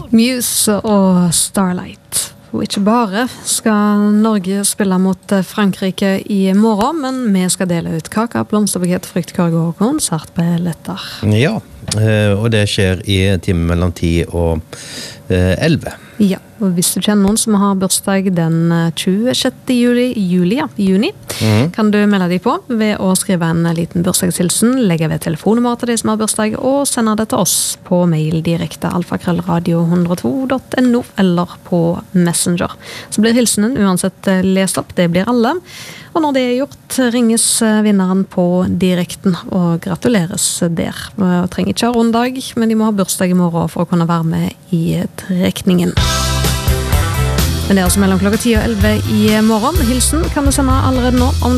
Muse og Starlight. Og ikke bare skal Norge spille mot Frankrike i morgen, men vi skal dele ut kaka, blomsterbukett, fruktkorg og konsertbilletter. Ja, og det skjer i timen mellom 10 og 11. Ja, og hvis du kjenner noen som har bursdag den 26. juni, kan du melde deg på ved å skrive en liten bursdagshilsen, legge ved telefonnummeret til de som har bursdag, og sende det til oss på mail direkte alfakrøllradio102.no eller på Messenger. Så blir hilsenen uansett lest opp, det blir alle. Og når det er gjort, ringes vinneren på direkten og gratuleres der. Og trenger ikke ha runddag, men de må ha bursdag i morgen for å kunne være med i trekningen. Men det er altså mellom klokka 10 og 11 i morgen. Hilsen kan du sende allerede nå om